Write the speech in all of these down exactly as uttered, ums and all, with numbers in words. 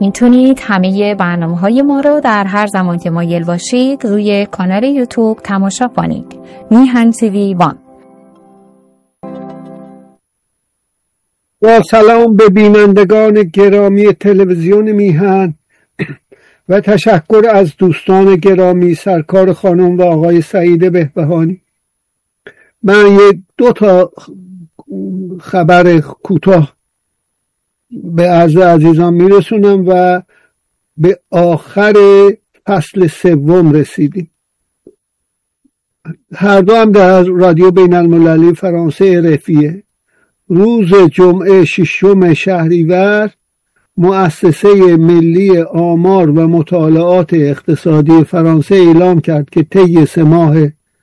میتونید همه برنامه‌های ما رو در هر زمان که مایل باشید روی کانال یوتیوب تماشا کنید. میهن تیوی وان. با سلام به بینندگان گرامی تلویزیون میهن و تشکر از دوستان گرامی سرکار خانم و آقای سعید بهبهانی. من یه دو تا خبر کوتاه به عرض عزیزان میرسونم و به آخر فصل سوم رسیدیم. هر دو هم در رادیو بین المللی فرانسه رفیه. روز جمعه ششم شهریور مؤسسه ملی آمار و مطالعات اقتصادی فرانسه اعلام کرد که طی سه ماه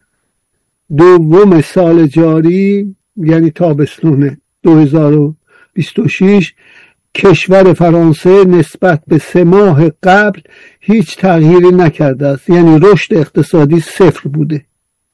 دوم سال جاری، یعنی تابستون دو هزار و بیست و شش، کشور فرانسه نسبت به سه ماه قبل هیچ تغییری نکرده است، یعنی رشد اقتصادی صفر بوده.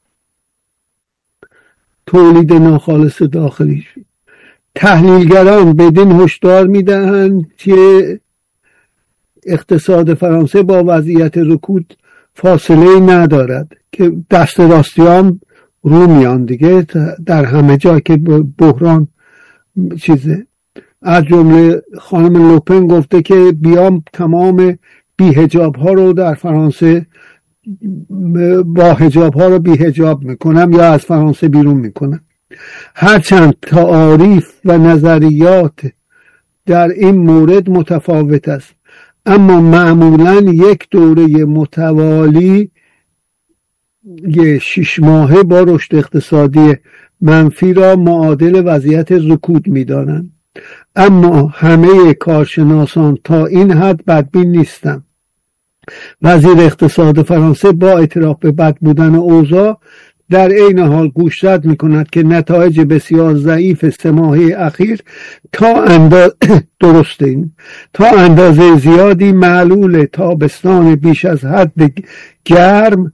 تولید ناخالص داخلی. تحلیلگران بدین هشدار میدهند که اقتصاد فرانسه با وضعیت رکود فاصله ندارد، که دست راستیان رو میان دیگه در همه جا که بحران چیزه. از جمله خانم لوپن گفته که بیام تمام بی‌حجاب ها رو در فرانسه با حجاب ها رو بی‌حجاب میکنم یا از فرانسه بیرون میکنم. هرچند تعاریف و نظریات در این مورد متفاوت است، اما معمولا یک دوره متوالی یه شش ماهه با رشد اقتصادی منفی را معادل وضعیت رکود می‌دانند. اما همه کارشناسان تا این حد بدبین نیستند. وزیر اقتصاد فرانسه با اعتراف به بد بودن اوضاع در عین حال گوشزد می‌کند که نتایج بسیار ضعیف سه ماهه اخیر تا اندازه درسته تا اندازه زیادی معلول تابستان بیش از حد گرم،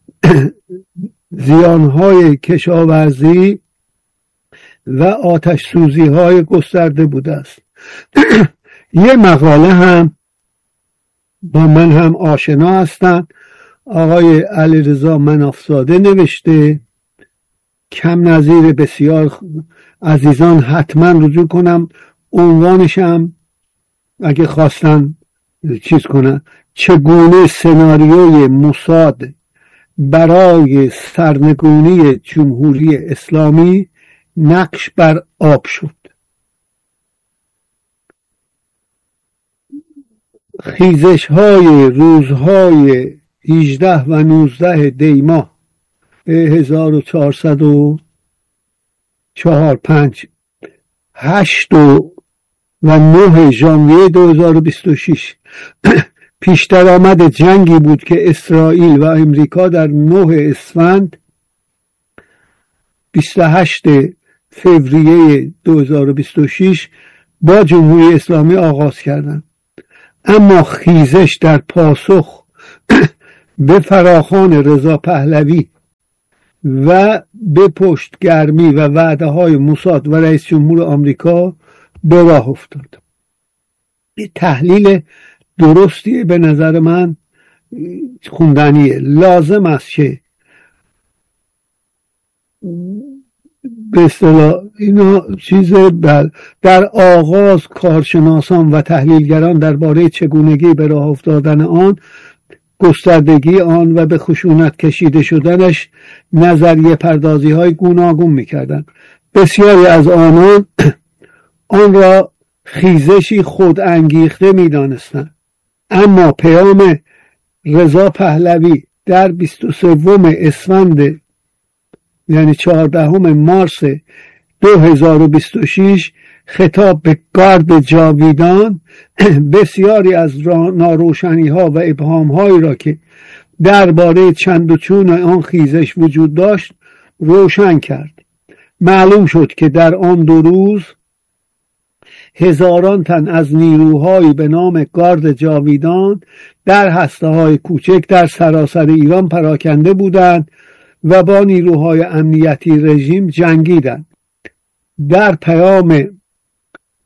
زیانهای کشاورزی و آتش سوزی های گسترده بوده است. یه مقاله هم با من هم آشنا هستند، آقای علیرضا منافزاده نوشته، کم نظیر، بسیار عزیزان حتما رجوع کنم. عنوانش هم اگه خواستن چیز کنن، چگونه سناریوی موساد برای سرنگونی جمهوری اسلامی نقش بر آب شد. خیزش های روزهای هجده و نوزده دی ماه هزار و چهارصد و چهار پنج، هشت و نه ژانویه دو هزار و بیست و شش پیش درآمد جنگی بود که اسرائیل و امریکا در نه اسفند بیست و هشتم فوریه دو هزار و بیست و شش با جمهوری اسلامی آغاز کردند. اما خیزش در پاسخ به فراخوان رضا پهلوی و به پشتگرمی و وعده های موساد و رئیس جمهور آمریکا به راه افتاد. تحلیل درستی به نظر من خوندنیه. لازم است که به اصطلاح اینا چیز در آغاز کارشناسان و تحلیلگران درباره چگونگی به راه افتادن آن، گستردگی آن و به خشونت کشیده شدنش نظریه پردازی های گوناگون میکردن. بسیاری از آنان آن را خیزشی خود انگیخته میدانستند. اما پیام رضا پهلوی در بیست و سوم اسفند، یعنی چهاردهم مارس دو هزار و بیست و شش، خطاب به گارد جاویدان بسیاری از ناروشنی ها و ابهام هایی را که درباره چند و چون آن خیزش وجود داشت روشن کرد. معلوم شد که در آن دو روز هزاران تن از نیروهایی به نام گارد جاویدان در هسته‌های کوچک در سراسر ایران پراکنده بودند و با نیروهای امنیتی رژیم جنگیدند. در پیام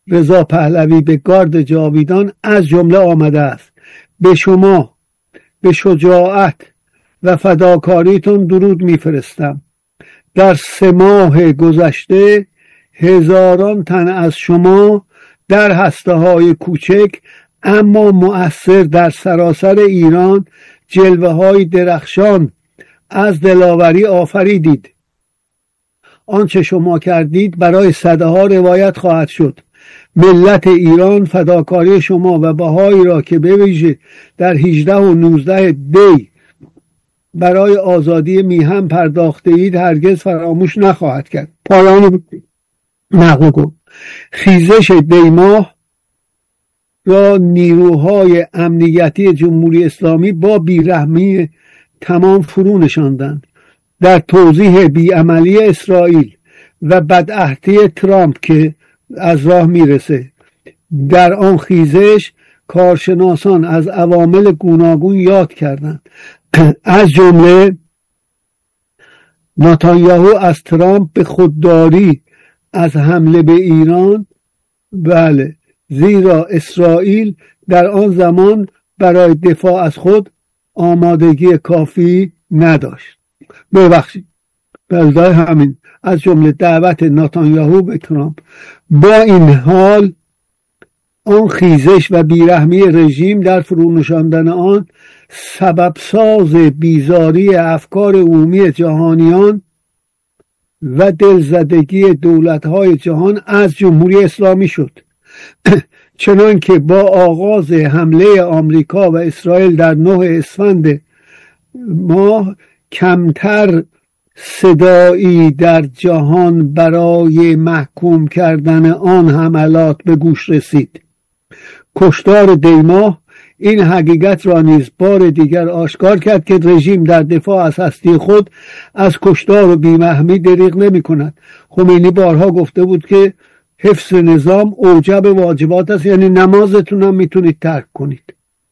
رضا پهلوی به گارد جاویدان از جمله آمده است: به شما، به شجاعت و فداکاریتون درود میفرستم. در سه ماه گذشته هزاران تن از شما در هسته های کوچک اما مؤثر در سراسر ایران جلوه های درخشان از دلاوری آفریدید. آنچه شما کردید برای صده ها روایت خواهد شد. ملت ایران فداکاری شما و بهایی را که به ویژه در هجده و نوزده دی برای آزادی میهن پرداخته اید هرگز فراموش نخواهد کرد. پایان نقل گفت: خیزش دی ماه را نیروهای امنیتی جمهوری اسلامی با بیرحمی تمام فرو نشاندند. در توضیح بیعملی اسرائیل و بدعهدی ترامپ که از راه میرسه، در آن خیزش کارشناسان از عوامل گوناگون یاد کردند، از جمله نتانیاهو از ترامپ به خودداری از حمله به ایران، بله، زیرا اسرائیل در آن زمان برای دفاع از خود آمادگی کافی نداشت. ببخشید، بلدای همین از جمله دعوت نتانیاهو به ترامپ. با این حال آن خیزش و بیرحمی رژیم در فرو نشاندن آن سبب ساز بیزاری افکار عمومی جهانیان و دلزدگی دولت‌های جهان از جمهوری اسلامی شد. چنان که با آغاز حمله آمریکا و اسرائیل در نه اسفند ماه کمتر صدایی در جهان برای محکوم کردن آن حملات به گوش رسید. کشتار دی ماه این حقیقت را نیز بار دیگر آشکار کرد که رژیم در دفاع از هستی خود از کشتار و بی‌رحمی دریغ نمی کند. خمینی بارها گفته بود که حفظ نظام اوجب واجبات است، یعنی نمازتون هم میتونید ترک کنید.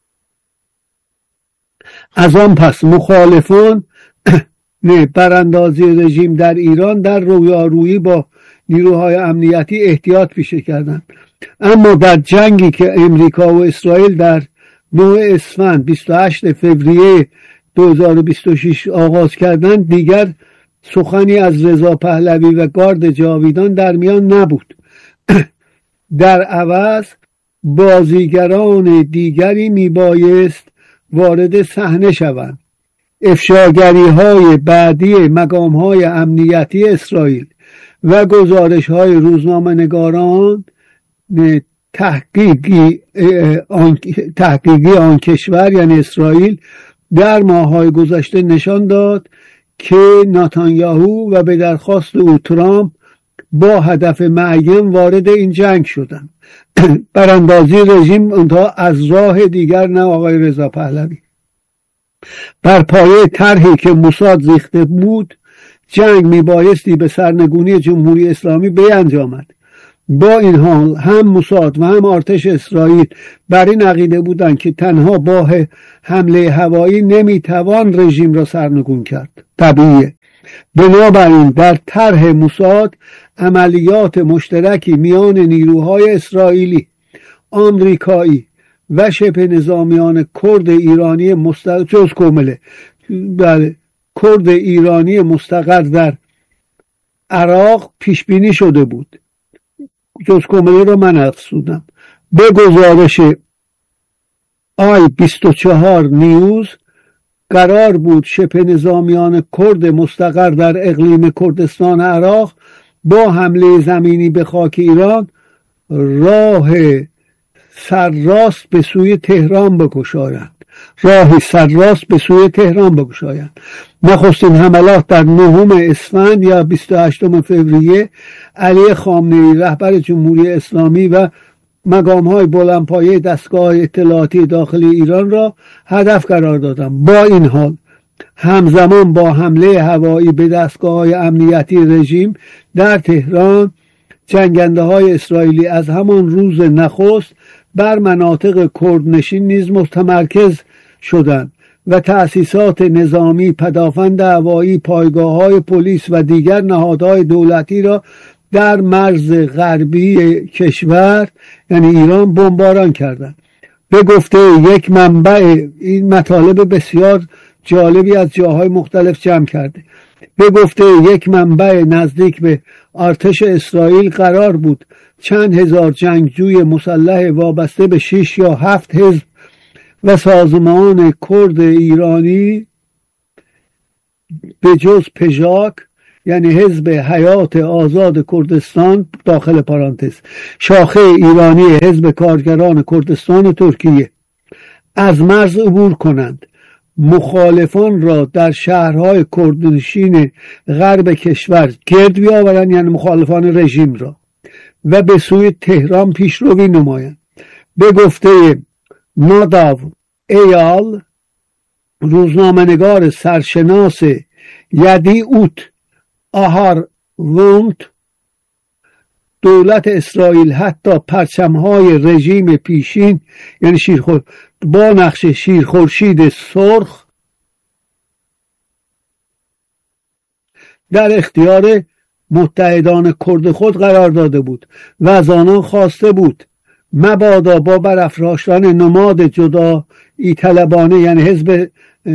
از آن پس مخالفان نه براندازی رژیم در ایران در رویارویی با نیروهای امنیتی احتیاط پیشه کردند. اما در جنگی که امریکا و اسرائیل در نه اسفند بیست و هشتم فوریه دو هزار و بیست و شش آغاز کردند، دیگر سخنی از رضا پهلوی و گارد جاویدان در میان نبود. در عوض بازیگران دیگری میبایست وارد صحنه شوند. افشاگری های بعدی مقام های امنیتی اسرائیل و گزارش های روزنامه نگاران تحقیقی آن, تحقیقی آن کشور یعنی اسرائیل در ماه‌های گذشته نشان داد که نتانیاهو و به درخواست او ترامپ با هدف معین وارد این جنگ شدند. براندازی رژیم اونها از راه دیگر نه آقای رضا پهلوی. بر پایه طرحی که موساد ریخته بود، جنگ میبایستی به سرنگونی جمهوری اسلامی بیانجامد. با این حال هم موساد و هم ارتش اسرائیل بر این عقیده بودند که تنها با حمله هوایی نمیتوان رژیم را سرنگون کرد. طبیعیه. بنابراین در طرح موساد عملیات مشترکی میان نیروهای اسرائیلی، آمریکایی و شبه نظامیان کرد ایرانی مستقر جز کومله در کرد ایرانی مستقر در عراق پیش بینی شده بود. جز کومله رو من افزودم. به گزارش آی بیست و چهار نیوز قرار بود شبه نظامیان کرد مستقر در اقلیم کردستان عراق با حمله زمینی به خاک ایران راه سرراست به سوی تهران بگشایند. راه سرراست به سوی تهران بگشایند. نخستین حملات در نهم اسفند یا بیست و هشتم فوریه علی خامنه‌ای رهبر جمهوری اسلامی و مقام‌های بلندپایه دستگاه اطلاعاتی داخلی ایران را هدف قرار دادند. با این حال همزمان با حمله هوایی به دستگاه‌های امنیتی رژیم در تهران، جنگنده های اسرائیلی از همان روز نخست بر مناطق کردنشین نیز متمرکز شدند و تأسیسات نظامی، پدافند هوایی، پایگاه‌های پلیس و دیگر نهادهای دولتی را در مرز غربی کشور یعنی ایران بمباران کردند. به گفته یک منبع، این مطالب بسیار جالبی از جاهای مختلف جمع کرده، به گفته یک منبع نزدیک به ارتش اسرائیل قرار بود چند هزار جنگجوی مسلح وابسته به شش یا هفت حزب و سازمان کرد ایرانی به جز پژاک یعنی حزب حیات آزاد کردستان داخل پرانتز شاخه ایرانی حزب کارگران کردستان ترکیه از مرز عبور کنند، مخالفان را در شهرهای کردنشین غرب کشور گرد بیاورند، یعنی مخالفان رژیم را، و به سوی تهران پیشروی نمایند. به گفته ناداو ایال، روزنامه‌نگار سرشناس یدی اوت آهار وونت، دولت اسرائیل حتی پرچم‌های رژیم پیشین یعنی شیرخور با نقش شیرخورشید سرخ در اختیار متحدان کرد خود قرار داده بود و از آنان خواسته بود مبادا با برافراشتن نماد جدایی طلبانه یعنی حزب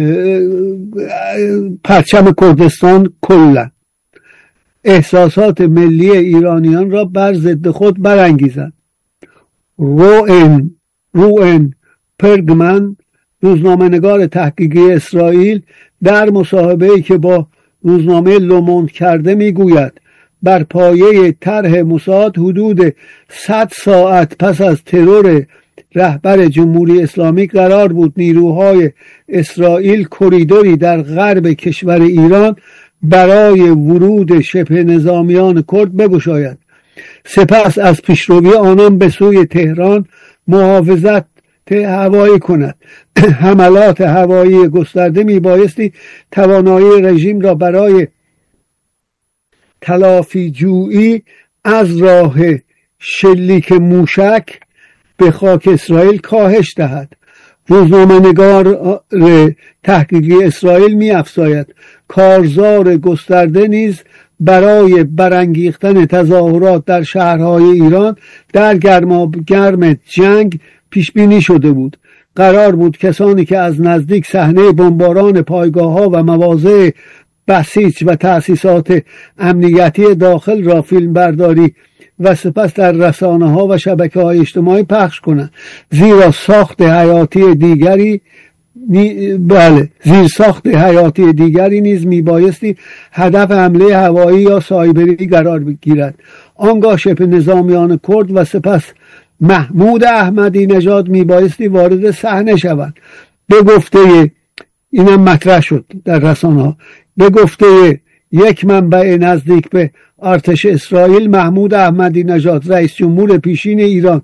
پرچم کردستان کلا احساسات ملی ایرانیان را بر ضد خود برانگیزند. روئن روئن پرگمن، روزنامه‌نگار تحقیقی اسرائیل، در مصاحبه‌ای که با روزنامه لوموند کرده میگوید بر پایه طرح موساد حدود صد ساعت پس از ترور رهبر جمهوری اسلامی قرار بود نیروهای اسرائیل کریدوری در غرب کشور ایران برای ورود شبه نظامیان کرد بگشاید، سپس از پیشروی آنان به سوی تهران محافظت هوایی کند. حملات هوایی گسترده می بایستی توانایی رژیم را برای تلافی جویی از راه شلیک موشک به خاک اسرائیل کاهش دهد. روزنامه‌نگار تحقیقی اسرائیل می افزاید کارزار گسترده نیز برای برانگیختن تظاهرات در شهرهای ایران در گرماگرم جنگ پیش بینی شده بود. قرار بود کسانی که از نزدیک صحنه بمباران پایگاه‌ها و مواضع بسیج و تأسیسات امنیتی داخل را فیلم برداری و سپس در رسانه‌ها و شبکه‌های اجتماعی پخش کنند، زیرا ساخت حیاتی دیگری بله زیر ساخت حیاتی دیگری نیز میبایستی هدف حمله هوایی یا سایبری قرار بگیرد. آنگاه شبه نظامیان کرد و سپس محمود احمدی نژاد میبایستی وارد صحنه شوند. به گفته اینم مطرح شد در رسانه‌ها، به گفته یک منبع نزدیک به ارتش اسرائیل، محمود احمدی نژاد رئیس جمهور پیشین ایران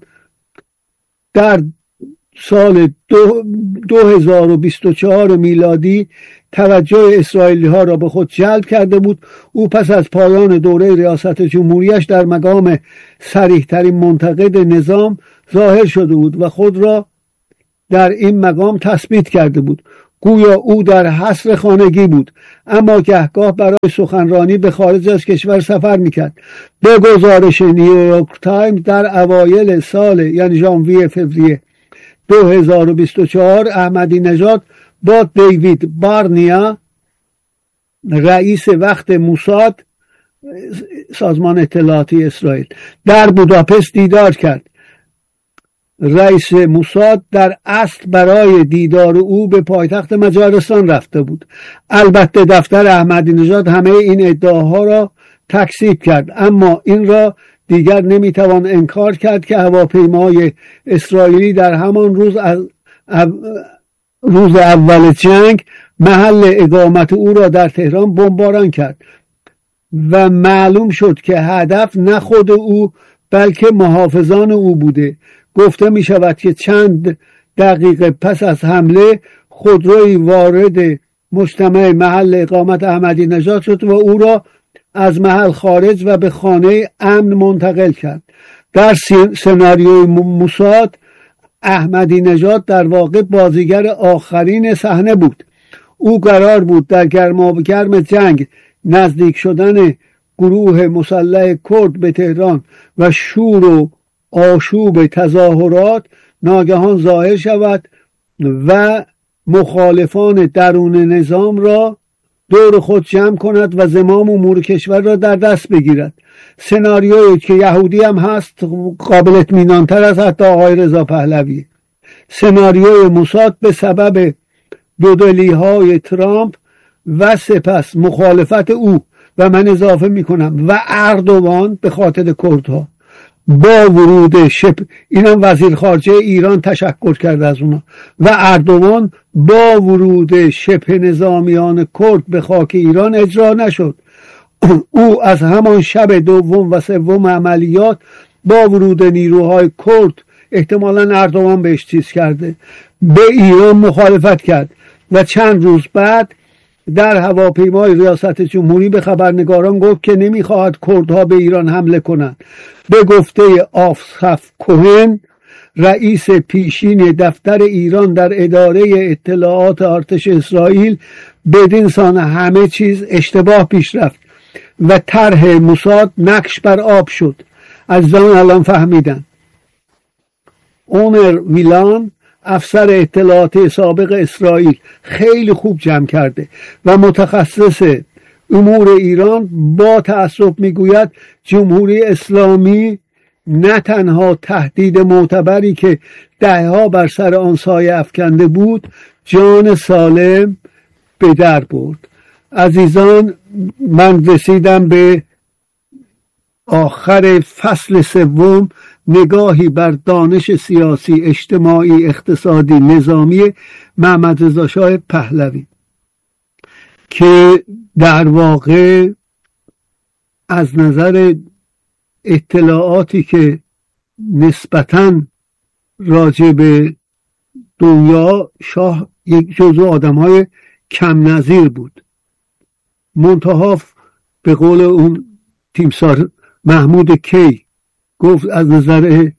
در سال دو, دو هزار و بیست و چهار میلادی توجه اسرائیلی ها را به خود جلب کرده بود. او پس از پایان دوره ریاست جمهوریش در مقام صریح ترین منتقد نظام ظاهر شده بود و خود را در این مقام تثبیت کرده بود. گویا او در حصر خانگی بود، اما گهگاه برای سخنرانی به خارج از کشور سفر میکرد. به گزارش نیویورک تایمز در اوایل سال یعنی ژانویه فوریه دو هزار و بیست و چهار احمدی نژاد با دیوید بارنیا رئیس وقت موساد سازمان اطلاعاتی اسرائیل در بوداپست دیدار کرد. رئیس موساد در اصل برای دیدار او به پایتخت مجارستان رفته بود. البته دفتر احمدی نژاد همه این ادعاها را تکذیب کرد، اما این را دیگر نمیتوان انکار کرد که هواپیمای اسرائیلی در همان روز از روز اول جنگ محل اقامت او را در تهران بمباران کرد و معلوم شد که هدف نه خود او بلکه محافظان او بوده. گفته می شود که چند دقیقه پس از حمله خودروی وارد مجتمع محل اقامت احمدی نژاد شد و او را از محل خارج و به خانه امن منتقل کرد. در سناریوی موساد احمدی نژاد در واقع بازیگر آخرین صحنه بود. او قرار بود در گرماگرم جنگ نزدیک شدن گروه مسلح کرد به تهران و شور و آشوب تظاهرات ناگهان ظاهر شود و مخالفان درون نظام را دور خود جمع کند و زمام امور کشور را در دست بگیرد. سناریویی که یهودی هم هست قابل اطمینان‌تر از حتی آقای رضا پهلوی. سناریوی موساد به سبب دودلی‌های ترامپ و سپس مخالفت او و من اضافه میکنم و اردوان به خاطر کردها با ورود شبه، اینم وزیر خارجه ایران تشکر کرده از اونا، و اردوان با ورود شبه نظامیان کرد به خاک ایران اجرا نشد. او از همان شب دوم و سوم عملیات با ورود نیروهای کرد، احتمالاً اردوان بهش چیز کرده، به ایران مخالفت کرد و چند روز بعد در هواپیمای ریاست جمهوری به خبرنگاران گفت که نمیخواهد کردها به ایران حمله کنند. به گفته آصف کوهن، رئیس پیشین دفتر ایران در اداره اطلاعات ارتش اسرائیل، بدین سان همه چیز اشتباه پیش رفت و طرح موساد نقش بر آب شد. عزیزان الان فهمیدن. عمر ویلان، افسر اطلاعات سابق اسرائیل، خیلی خوب جمع کرده و متخصص امور ایران، با تأسف میگوید جمهوری اسلامی نه تنها تهدید معتبری که دهها بر سر آن سایه افکنده بود، جان سالم به در برد. عزیزان، من رسیدم به آخر فصل سوم، نگاهی بر دانش سیاسی، اجتماعی، اقتصادی، نظامی محمد رضا شاه پهلوی که در واقع از نظر اطلاعاتی که نسبتاً راجع به دنیا، شاه یک جزو آدم‌های کم نظیر بود. منتها به قول اون تیمسار محمود کی گفت از نظر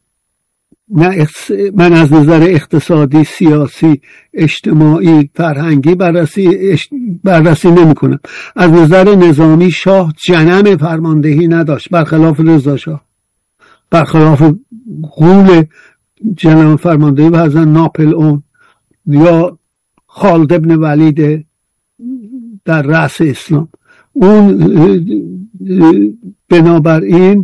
من از نظر اقتصادی، سیاسی، اجتماعی، فرهنگی بررسی بررسی نمی کنم. از نظر نظامی شاه جنم فرماندهی نداشت، برخلاف رضا شاه، برخلاف غول جنم فرماندهی و حضرت ناپل اون یا خالد ابن ولید در رأس اسلام. اون بنابراین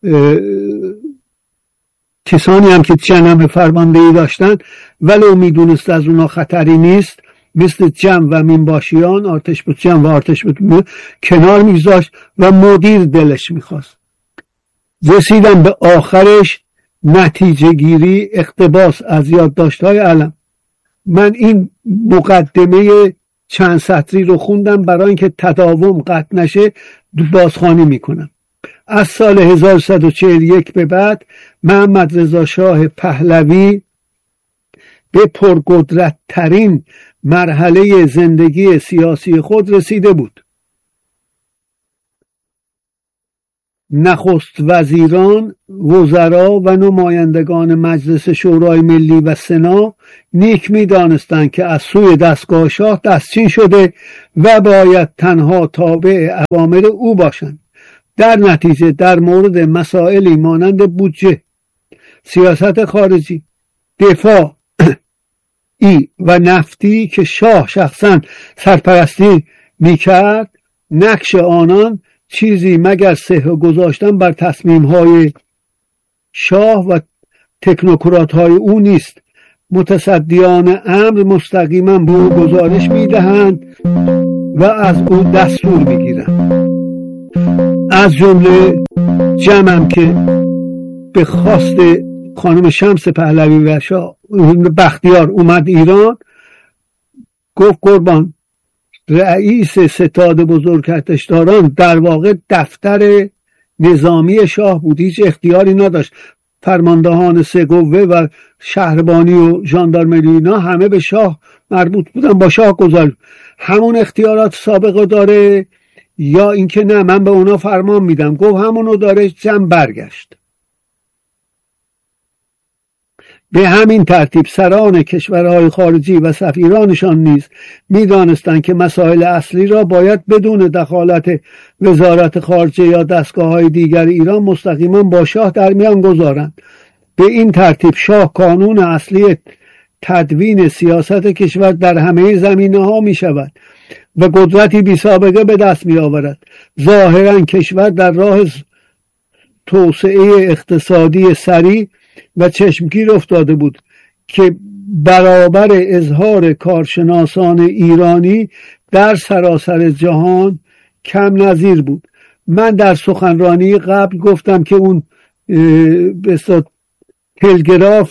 کسانی هم که جنم فرماندهی داشتن ولو میدونست از اونا خطری نیست، مثل جم و مینباشیان، آرتش بود جم و آرتش بود کنار میگذاشت و مدیر دلش میخواست. رسیدم به آخرش، نتیجه گیری، اقتباس از یادداشت‌های علم. من این مقدمه چند سطری رو خوندم برای اینکه تداوم قطع نشه، بازخوانی میکنم. از سال هزار و سیصد و چهل و یک به بعد محمد رضا شاه پهلوی به پرقدرت ترین مرحله زندگی سیاسی خود رسیده بود. نخست وزیران، وزرا و نمایندگان مجلس شورای ملی و سنا نیک می دانستند که از سوی دستگاه شاه دستچین شده و باید تنها تابع اوامر او باشند. در نتیجه در مورد مسائلی مانند بودجه، سیاست خارجی، دفاع ای و نفتی که شاه شخصا سرپرستی میکرد، نقش آنان چیزی مگر صحه گذاشتن بر تصمیم‌های شاه و تکنوکرات‌های او نیست. متصدیان امر مستقیما به او گزارش میدهند و از او دستور میگیرند. از جمله جمعم که به خواست خانم شمس پهلوی و شاه بختیار اومد ایران، گفت قربان، رئیس ستاد بزرگکتشداران در واقع دفتر نظامی شاه بود، هیچ اختیاری نداشت. فرماندهان سه قوه و شهربانی و ژاندارمری اینا همه به شاه مربوط بودن، با شاه گذار. همون اختیارات سابقه داره یا اینکه نه من به اونا فرمان میدم؟ گفت همونو داره. جمع برگشت. به همین ترتیب سران کشورهای خارجی و سفیرانشان نیز می‌دانستند که مسائل اصلی را باید بدون دخالت وزارت خارجه یا دستگاه‌های دیگر ایران مستقیما با شاه در میان گذارند. به این ترتیب شاه کانون اصلی تدوین سیاست کشور در همه زمینه‌ها می‌شود و قدرتی بی سابقه به دست می‌آورد. ظاهراً کشور در راه توسعه اقتصادی سریع و چشمگیر افتاده بود که برابر اظهار کارشناسان ایرانی در سراسر جهان کم نظیر بود. من در سخنرانی قبل گفتم که اون به تلگراف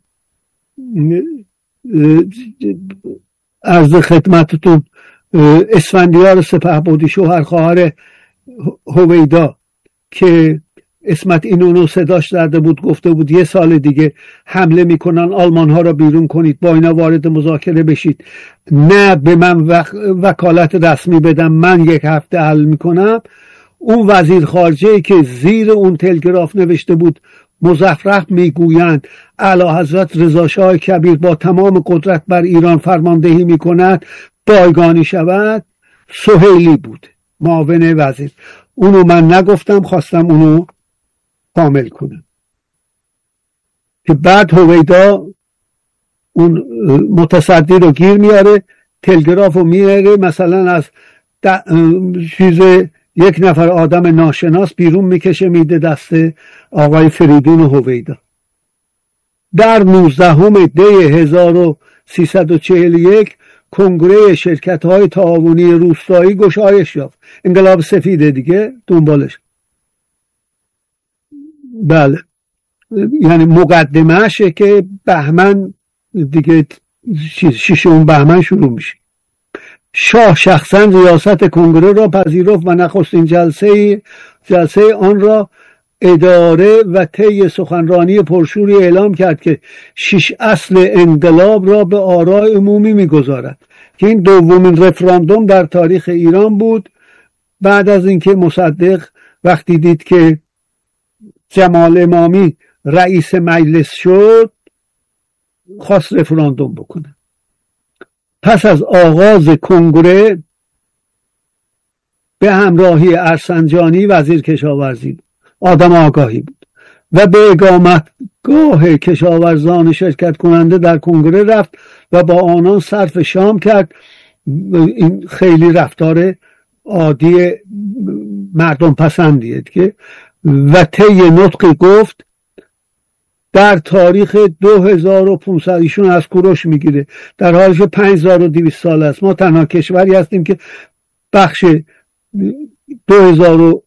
عرض خدمتتون اسفندیار سپهبدی شوهر خواهر هویدا که اسمت اینونو صداش درده بود، گفته بود یه سال دیگه حمله میکنن، آلمان ها را بیرون کنید، با اینا وارد مذاکره بشید، نه به من وک... وکالت رسمی بدم، من یک هفته حل میکنم. اون وزیر خارجه که زیر اون تلگراف نوشته بود مزخرف میگویند اعلی حضرت رضا شاه کبیر با تمام قدرت بر ایران فرماندهی میکند بایگانی شود، سهیلی بود، معاون وزیر. اونو من نگفتم، خواستم اونو کامل کنم که بعد هویدا اون متصدی رو گیر میاره، تلگراف رو میاره، مثلا از چیز یک نفر آدم ناشناس بیرون میکشه میده دست آقای فریدون هویدا. در نوزدهم دی هزار و سیصد و چهل و یک کنگره شرکت های تعاونی روستایی گشایش یافت. انقلاب سفیده دیگه دنبالش. بله، یعنی مقدمهشه که بهمن دیگه ششم بهمن شروع میشه. شاه شخصا ریاست کنگره را پذیرفت و نخستین جلسه جلسه آن را اداره و طی سخنرانی پرشوری اعلام کرد که شش اصل انقلاب را به آراء عمومی میگذارد که این دومین رفراندوم در تاریخ ایران بود. بعد از اینکه مصدق وقتی دید که جمال امامی رئیس مجلس شد خواست رفراندوم بکنه. پس از آغاز کنگره به همراهی ارسنجانی وزیر کشاورزی بود، آدم آگاهی بود و به اقامتگاه کشاورزان شرکت کننده در کنگره رفت و با آنان صرف شام کرد. این خیلی رفتار عادی مردم پسندیه که و طی نطقی گفت در تاریخ دو هزار و پانصد، ایشون از کوروش میگیره، در حالی که پنج هزار و دویست سال است، ما تنها کشوری هستیم که بخش دو هزار و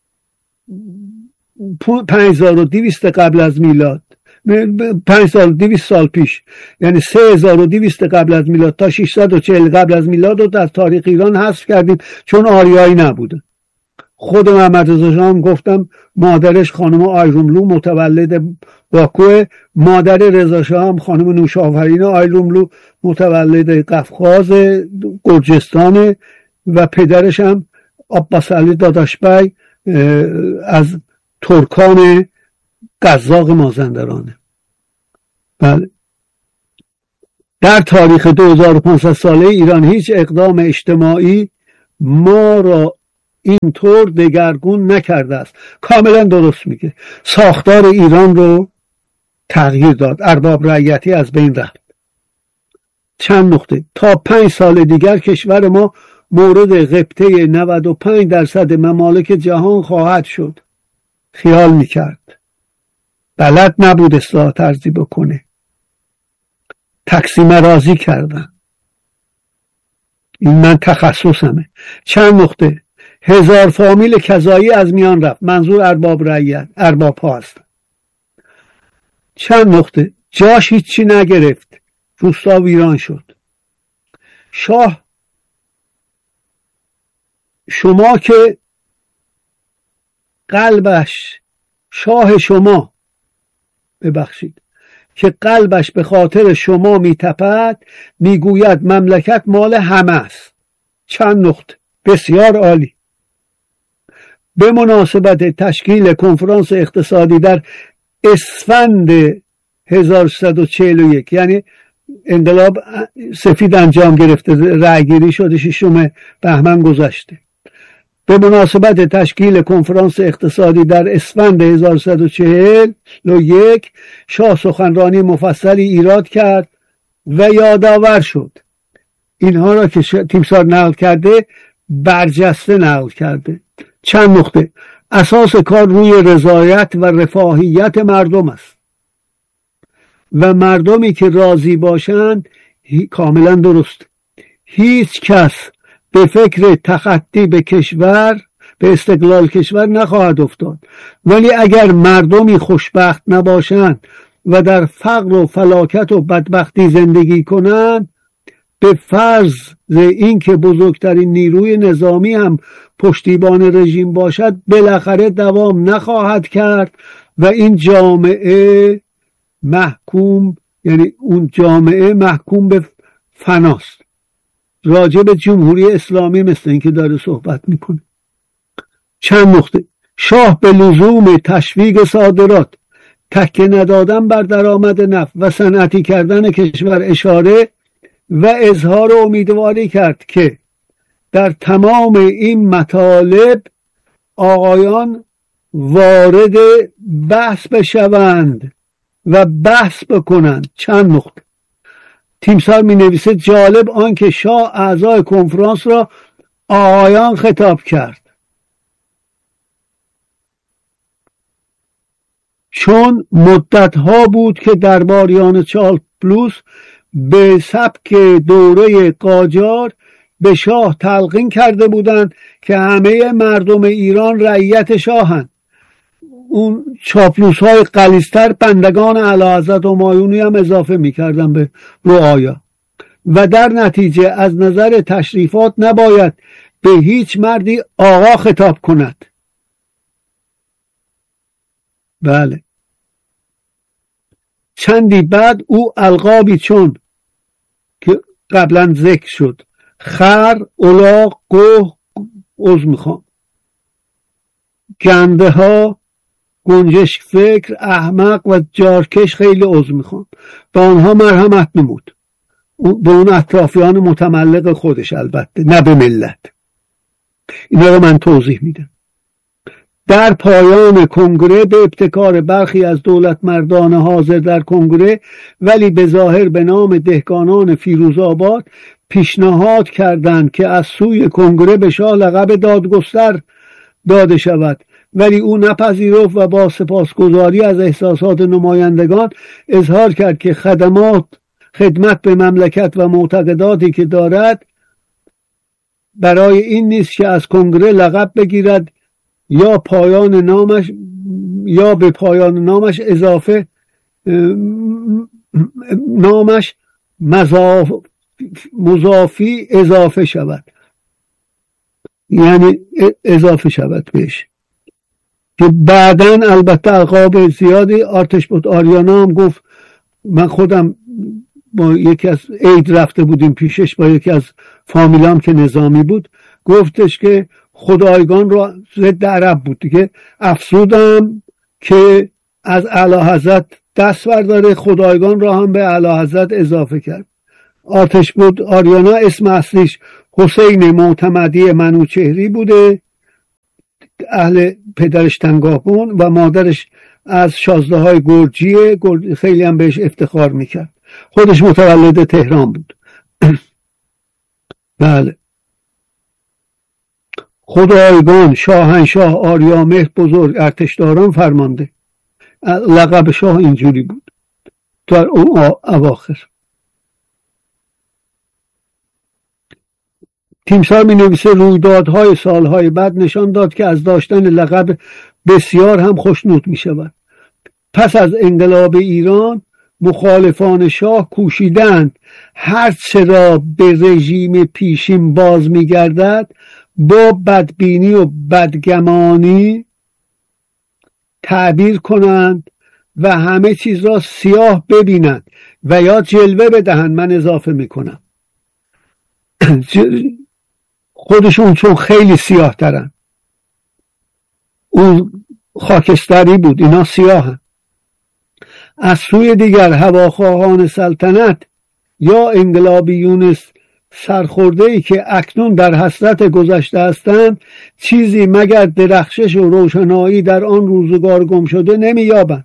پنج هزار و دویست قبل از میلاد، پنج هزار و دویست سال پیش، یعنی سه هزار و دویست قبل از میلاد تا ششصد و چهل قبل از میلاد رو در تاریخ ایران حذف کردیم چون آریایی نبوده. خود محمد رضا شاه هم گفتم مادرش خانم آیروملو متولد باکوه، مادر رضا شاه هم خانم نوشافرین آیروملو متولد قفقاز گرجستان و پدرش هم عباس علی داداشبی از ترکان قزاق مازندرانه. بله. در تاریخ دو هزار و پانصد ساله ایران هیچ اقدام اجتماعی ما را اینطور دگرگون نکرده است. کاملا درست میگه. ساختار ایران رو تغییر داد، ارباب رعیتی از بین رفت. چند نقطه. تا پنج سال دیگر کشور ما مورد غبطه نود و پنج درصد ممالک جهان خواهد شد. خیال میکرد، بلد نبود اصلاحات ارضی بکنه، تقسیم راضی کردن. این من تخصصمه. چند نقطه. هزار فامیل کذایی از میان رفت، منظور ارباب رعیت، ارباب ها هست. چند نقطه. جاش هیچی نگرفت، روستا ویران شد. شاه شما که قلبش شاه شما ببخشید که قلبش به خاطر شما میتپد میگوید مملکت مال همه است. چند نقطه. بسیار عالی. به مناسبت تشکیل کنفرانس اقتصادی در اسفند هزار و سیصد و چهل و یک، یعنی انقلاب سفید انجام گرفته، رأیگیری شده ششم بهمن گذشته. به مناسبت تشکیل کنفرانس اقتصادی در اسفند هزار و سیصد و چهل و یک شاه سخنرانی مفصلی ایراد کرد و یادآور شد. اینها را که تیمسار نقل کرده برجسته نقل کرده. چند نقطه: اساس کار روی رضایت و رفاهیت مردم است و مردمی که راضی باشند کاملا درست. هیچ کس به فکر تخطی به کشور، به استقلال کشور نخواهد افتاد، ولی اگر مردمی خوشبخت نباشند و در فقر و فلاکت و بدبختی زندگی کنند، به فرض این که بزرگترین نیروی نظامی هم پشتیبان رژیم باشد بالاخره دوام نخواهد کرد و این جامعه محکوم، یعنی اون جامعه محکوم به فناست. راجع به جمهوری اسلامی مثل این که داره صحبت میکنه. چند نقطه: شاه به لزوم تشویق صادرات، تکیه ندادن بر درآمد نفت و صنعتی کردن کشور اشاره و اظهار امیدواری کرد که در تمام این مطالب آقایان وارد بحث بشوند و بحث بکنند. چند نقطه: تیمسار می نویسه جالب آن که شاه اعضای کنفرانس را آقایان خطاب کرد، چون مدتها بود که درباریان چارلز به سبک دوره قاجار به شاه تلقین کرده بودند که همه مردم ایران رعیت شاهند. اون چاپلوس های غلیظتر بندگان اعلیحضرت همایونی هم اضافه میکردن به رعایا و در نتیجه از نظر تشریفات نباید به هیچ مردی آقا خطاب کند. بله. چندی بعد او القابی چون که قبلا ذکر شد، خر، الاغ، گوه، عذر میخوام، گنده ها، گنجشک فکر، احمق و جارکش، خیلی عذر میخوام، به آنها مرحمت نمود، به اون اطرافیان متملق خودش، البته نه به ملت. اینا رو من توضیح میدم. در پایان کنگره به ابتکار برخی از دولت مردان حاضر در کنگره ولی به ظاهر به نام دهقانان فیروزآباد پیشنهاد کردند که از سوی کنگره به شاه لقب دادگستر داده شود، ولی او نپذیرفت و با سپاسگزاری از احساسات نمایندگان اظهار کرد که خدمات خدمت به مملکت و معتقداتی که دارد برای این نیست که از کنگره لقب بگیرد یا پایان نامش یا به پایان نامش اضافه نامش مضافی اضافه شود، یعنی اضافه شود بهش، که بعداً البته القاب زیادی آرتش بود. آریانا هم گفت، من خودم با یکی از عید رفته بودیم پیشش با یکی از فامیلام که نظامی بود، گفتش که خدایگان را ضد عرب بود دیگه، افسودم که از اعلیحضرت دست برداره، خدایگان را هم به اعلیحضرت اضافه کرد. آرتش بود آریانا اسم اصلیش حسین معتمدی منوچهری بوده، اهل پدرش تنگاپون و مادرش از شازده های گرجیه، خیلی هم بهش افتخار میکرد. خودش متولد تهران بود. بله. خدایگان شاهنشاه آریامهر بزرگ ارتشداران فرمانده، لقب شاه اینجوری بود در اون اواخر. تیمسار می نویسه رویدادهای سالهای بعد نشان داد که از داشتن لقب بسیار هم خوشنود می شود. پس از انقلاب ایران مخالفان شاه کوشیدند هر چه را به رژیم پیشین باز می گردد با بدبینی و بدگمانی تعبیر کنند و همه چیز را سیاه ببینند و یا جلوه بدهند. من اضافه می کنم خودشون چون خیلی سیاه ترن، اون خاکستری بود، اینا سیاهن. از سوی دیگر هواخواهان سلطنت یا انقلابیون سرخورده‌ای که اکنون در حسرت گذشته هستند چیزی مگر درخشش و روشنایی در آن روزگار گم شده نمی‌یابند.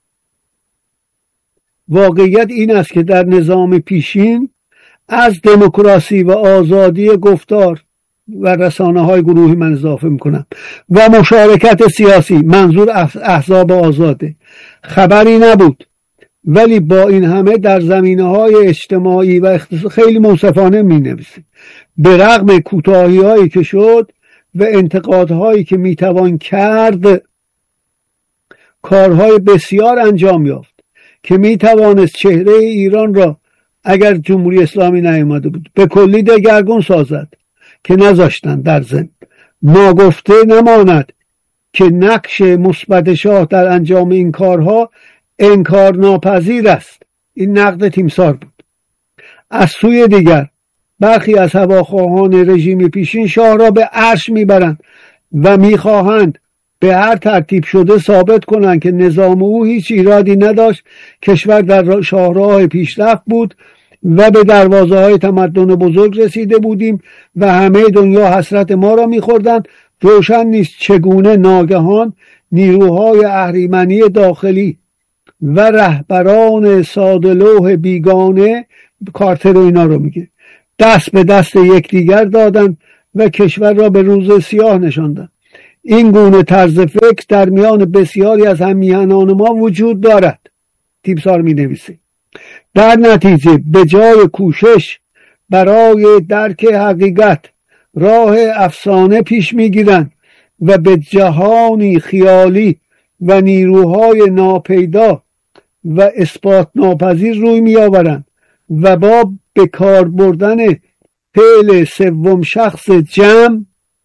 واقعیت این است که در نظام پیشین از دموکراسی و آزادی گفتار و رسانه‌های گروهی من اضافه می‌کنم و مشارکت سیاسی، منظور احزاب آزاده، خبری نبود. ولی با این همه در زمینه‌های اجتماعی و اقتصادی خیلی منصفانه می‌نویسه. به رغم کوتاهی‌هایی که شد و انتقادهایی که میتوان کرد، کارهای بسیار انجام یافت که میتوانست چهره ایران را اگر جمهوری اسلامی نیامده بود به کلی دگرگون سازد که نذاشتن. در ضمن ناگفته نماند که نقش مثبت شاه در انجام این کارها انکار ناپذیر است. این نقد تیمسار بود. از سوی دیگر برخی از هواخواهان رژیم پیشین شاه را به عرش میبرند و میخواهند به هر ترتیب شده ثابت کنند که نظام او هیچ ایرادی نداشت، کشور در شاهراه پیشرفت بود و به دروازه های تمدن بزرگ رسیده بودیم و همه دنیا حسرت ما را میخوردند. روشن نیست چگونه ناگهان نیروهای اهریمنی داخلی و رهبران ساده‌لوح بیگانه، کارتر و اینا رو میگه، دست به دست یکدیگر دادند و کشور را به روز سیاه نشاندند. این گونه طرز فکر در میان بسیاری از همیهنان ما وجود دارد. تیمسار می نویسه در نتیجه به جای کوشش برای درک حقیقت راه افسانه پیش می گیرند و به جهانی خیالی و نیروهای ناپیدا و اثبات ناپذیر روی می آورند و با به کار بردن فعل سوم شخص جمع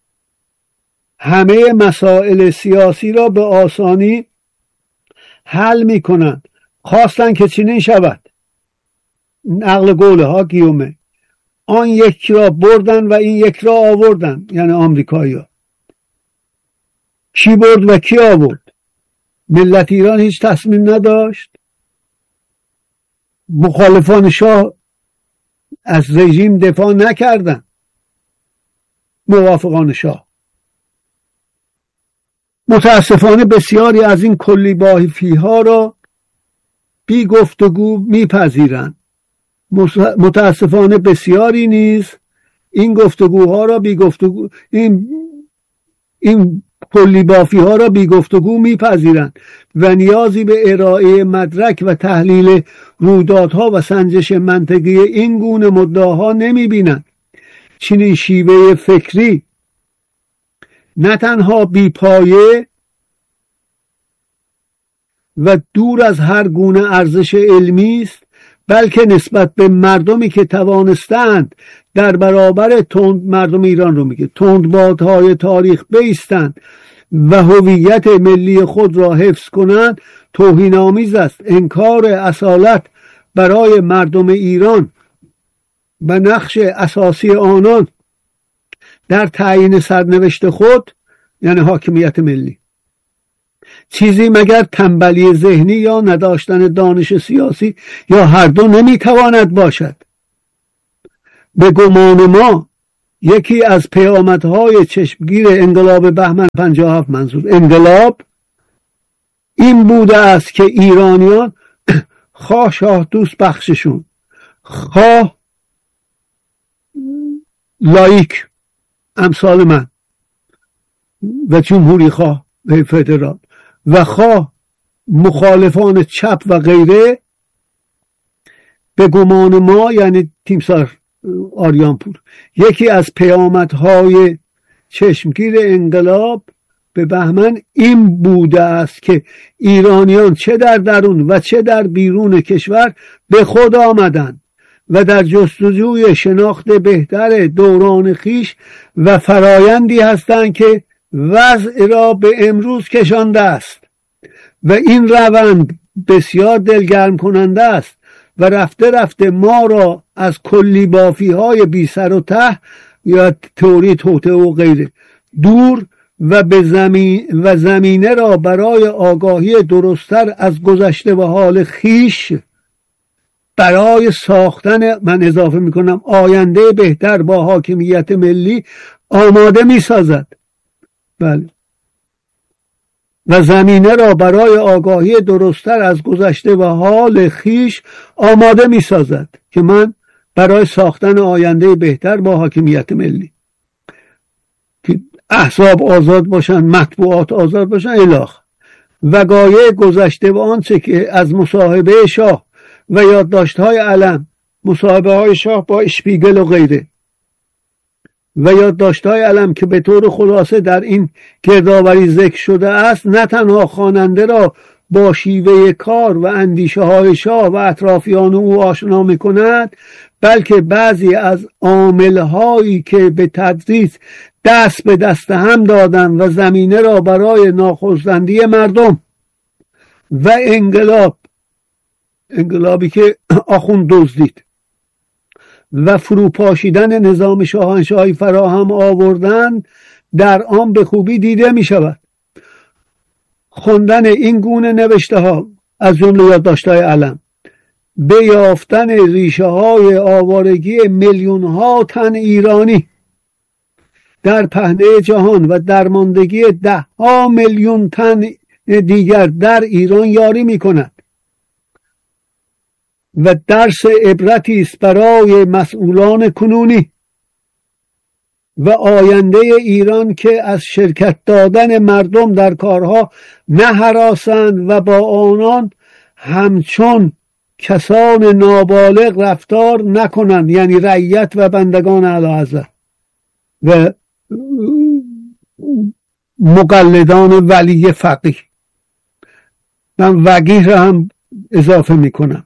همه مسائل سیاسی را به آسانی حل می کنند. خواستند که چنین شود. نقل قوله ها گیومه، آن یک را بردن و این یک را آوردن، یعنی آمریکایی ها. کی برد و کی آورد؟ ملت ایران هیچ تصمیم نداشت. مخالفان شاه از رژیم دفاع نکردن، موافقان شاه. متاسفانه بسیاری از این کلی بافی ها را بی گفتگو میپذیرند. متاسفانه بسیاری نیز این گفتگوها را بی گفتگو این این کلی بافی ها را بی گفتگو میپذیرند و نیازی به ارائه مدرک و تحلیل رویدادها و سنجش منطقی این گونه مدعاها نمیبینند. چنین شیوه فکری نه تنها بی پایه و دور از هر گونه ارزش علمی است، بلکه نسبت به مردمی که توانستند در برابر تند مردم ایران رو میگه تندبادهای تاریخ بایستند و هویت ملی خود را حفظ کنند توهین‌آمیز است. انکار اصالت برای مردم ایران و نقش اساسی آنان در تعیین سرنوشت خود، یعنی حاکمیت ملی، چیزی مگر تنبلی ذهنی یا نداشتن دانش سیاسی یا هر دو نمیتواند باشد. به گمان ما یکی از پیامدهای چشمگیر انقلاب بهمن پنجاه و هفت، منظور انقلاب، این بوده است که ایرانیان خواه شاه دوست بخششون، خواه لایک امثال من و جمهوری خواه و فدرال و خواه مخالفان چپ و غیره، به گمان ما، یعنی تیمسار آریانپور، یکی از پیامدهای چشمگیر انقلاب به بهمن این بوده است که ایرانیان چه در درون و چه در بیرون کشور به خود آمدند و در جستجوی شناخت بهتر دوران خیش و فرایندی هستند که وضع را به امروز کشانده است و این روند بسیار دلگرم کننده است و رفته رفته ما را از کلی بافی های بی سر و ته یا تئوری توطئه و غیره دور و به زمین و زمینه را برای آگاهی درستر از گذشته و حال خیش، برای ساختن، من اضافه میکنم، آینده بهتر با حاکمیت ملی آماده میسازد. بله. و زمینه را برای آگاهی درستر از گذشته و حال خیش آماده میسازد که من برای ساختن آینده بهتر با حاکمیت ملی، که احزاب آزاد باشن، مطبوعات آزاد باشن الاخ، وقایع گذشته و آنچه که از مصاحبه شاه و یادداشت‌های علم، مصاحبه های شاه با اشپیگل و غیره و یادداشت‌های علم که به طور خلاصه در این گردآوری ذکر شده است، نه تنها خواننده را با شیوه کار و اندیشه های شاه و اطرافیان او آشنا می‌کند، بلکه بعضی از عامل‌هایی که به تدریج دست به دست هم دادن و زمینه را برای ناخوزندی مردم و انقلاب انقلابی که آخوند دزدید و فروپاشیدن نظام شاهنشاهی فراهم آوردن در آن به خوبی دیده می شود. خوندن این گونه نوشته ها از جمله یادداشت‌های علم به یافتن ریشه های آوارگی میلیون ها تن ایرانی در پهنه جهان و درماندگی ده ها میلیون تن دیگر در ایران یاری می کند و درس عبرتی است برای مسئولان کنونی و آینده ایران که از شرکت دادن مردم در کارها نه هراسند و با آنان همچون کسان نابالغ رفتار نکنند، یعنی رعیت و بندگان اعلیحضرت و مقلدان ولی فقیه. من وقیه را هم اضافه می کنم.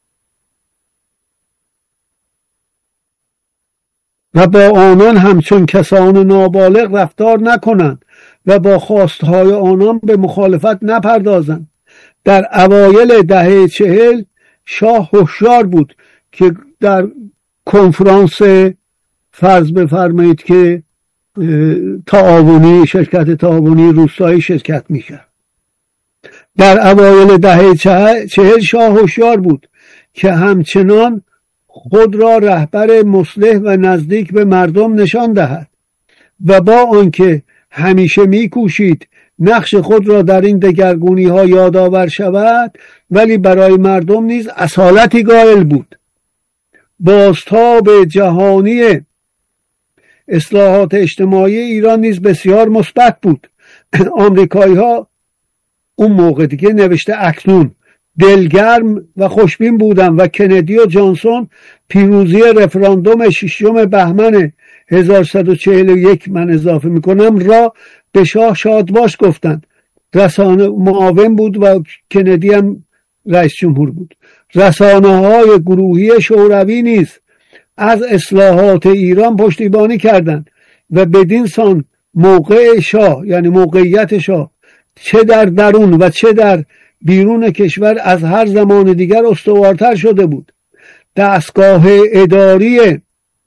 و با آنان همچون کسان نابالغ رفتار نکنند و با خواستهای آنان به مخالفت نپردازند. در اوایل دهه چهل شاه هوشیار بود که در کنفرانس فرض بفرمایید که تعاونی، شرکت تعاونی روستایی شرکت میکرد. در اوایل دهه چهل شاه هوشیار بود که همچنان خود را رهبر مصلح و نزدیک به مردم نشان دهد و با آنکه همیشه میکوشید نقش خود را در این دگرگونی ها یادآور شود، ولی برای مردم نیز اصالتی قائل بود. بازتاب جهانی اصلاحات اجتماعی ایران نیز بسیار مثبت بود. آمریکایی ها اون موقع دیگه نوشته اکنون دلگرم و خوشبین بودن و کندی و جانسون پیروزی رفراندوم ششم بهمن هزار و سیصد و چهل و یک من اضافه میکنم را به شاه شادباش گفتند. رسانه معاون بود و کندی هم رئیس جمهور بود. رسانه های گروهی شوروی نیز از اصلاحات ایران پشتیبانی کردند و بدین سان موقع شاه، یعنی موقعیت شاه، چه در درون و چه در بیرون کشور از هر زمان دیگر استوارتر شده بود. دستگاه اداری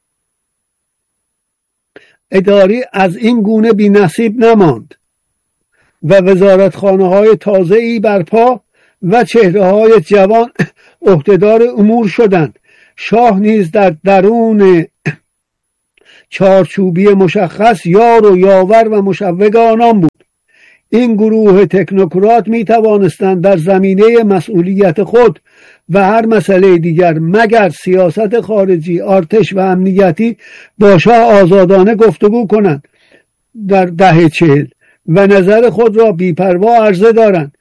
اداری از این گونه بی نصیب نماند و وزارتخانه های تازه ای برپا و چهره های جوان عهدهدار امور شدند. شاه نیز در درون چارچوبی مشخص یار و یاور و مشوق آنان بود. این گروه تکنوکرات می توانستند در زمینه مسئولیت خود و هر مسئله دیگر مگر سیاست خارجی، ارتش و امنیتی با شاه آزادانه گفتگو کنند در دهه چهل و نظر خود را بی‌پروا عرضه دارند.